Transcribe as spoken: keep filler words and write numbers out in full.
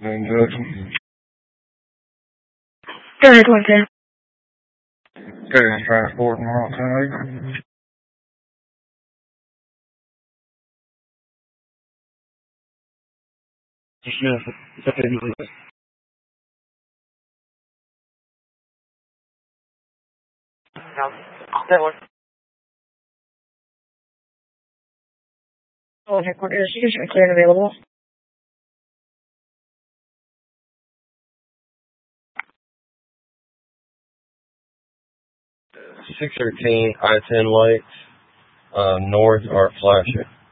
And Jackson. Go ahead, one ten. Okay, transport and all that. That one. Oh, headquarters, you can clear and available. six thirteen I ten lights, uh, north are flashing.